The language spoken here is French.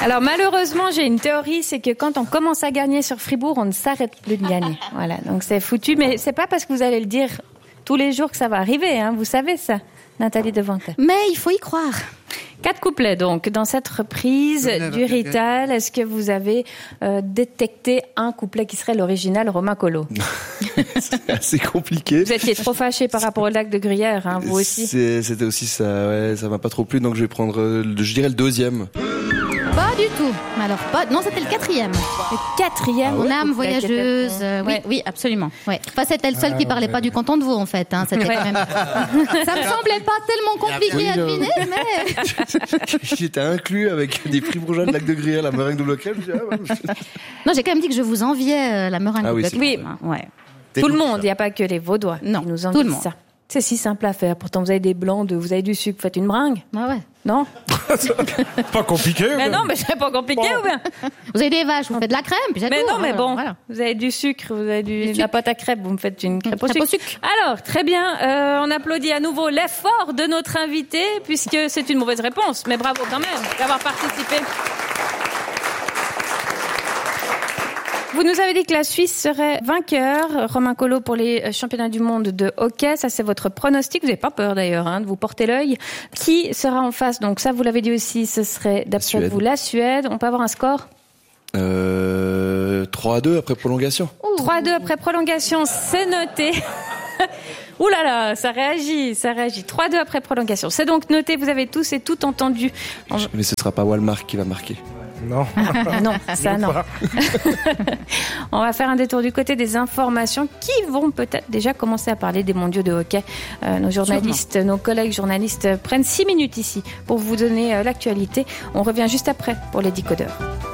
Alors malheureusement, j'ai une théorie, c'est que quand on commence à gagner sur Fribourg, on ne s'arrête plus de gagner. Voilà, donc c'est foutu, mais c'est pas parce que vous allez le dire tous les jours que ça va arriver, hein. Vous savez ça, Nathalie Devante. Mais il faut y croire. 4 couplets donc dans cette reprise du Rital. Est-ce que vous avez détecté un couplet qui serait l'original Romain Collot? C'est assez compliqué. Vous étiez trop fâché par rapport au lac de Gruyère, hein, vous aussi. C'était aussi ça, ouais, ça m'a pas trop plu, donc je vais prendre, je dirais le deuxième. Pas du tout. Alors, non, c'était le 4e. Le 4e. Mon âme voyageuse. Oui, absolument. Ouais. Enfin, c'était le seul qui parlait pas du canton de Vaud, en fait. Hein. C'était quand même... Ça me semblait pas tellement compliqué à deviner, mais... J'étais inclus avec des fribourgeois de lac de Gruyère, la meringue double crème. Non, j'ai quand même dit que je vous enviais la meringue double crème. Oui, ouais. Tout le monde, il n'y a pas que les Vaudois qui nous envient tout le monde. ça. C'est si simple à faire. Pourtant, vous avez des blancs, vous avez du sucre, vous faites une bringue. Ah ouais. Non? Pas compliqué. Mais non, mais c'est pas compliqué ou bien? Vous avez des vaches, vous faites de la crème, puis mais non, mais bon, voilà. Vous avez du sucre, vous avez de la pâte à crêpes, vous me faites une crêpe au sucre. Alors, très bien, on applaudit à nouveau l'effort de notre invité, puisque c'est une mauvaise réponse, mais bravo quand même d'avoir participé. Vous nous avez dit que la Suisse serait vainqueur, Romain Collot, pour les championnats du monde de hockey. Ça, c'est votre pronostic. Vous n'avez pas peur d'ailleurs de vous porter l'œil. Qui sera en face? Donc ça, vous l'avez dit aussi, ce serait d'après vous la Suède. On peut avoir un score? 3-2 après prolongation. 3-2 après prolongation, c'est noté. Ouh là là, ça réagit. 3-2 après prolongation. C'est donc noté, vous avez tous et toutes entendu. Mais ce ne sera pas Walmart qui va marquer. Non. Non, ça non. On va faire un détour du côté des informations qui vont peut-être déjà commencer à parler des mondiaux de hockey. Nos journalistes, nos collègues journalistes prennent 6 minutes ici pour vous donner l'actualité. On revient juste après pour les décodeurs.